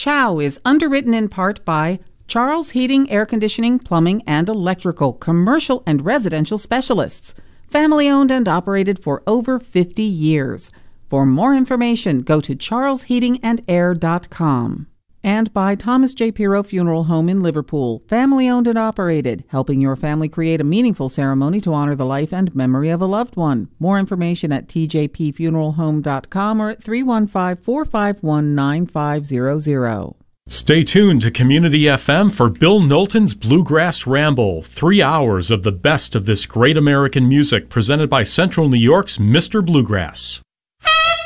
Chow is underwritten in part by Charles Heating, Air Conditioning, Plumbing, and Electrical, commercial and residential specialists. Family owned and operated for over 50 years. For more information, go to charlesheatingandair.com. And by Thomas J. Pirro Funeral Home in Liverpool, family owned and operated, helping your family create a meaningful ceremony to honor the life and memory of a loved one. More information at tjpfuneralhome.com or at 315-451-9500. Stay tuned to Community FM for Bill Knowlton's Bluegrass Ramble, 3 hours of the best of this great American music presented by Central New York's Mr. Bluegrass.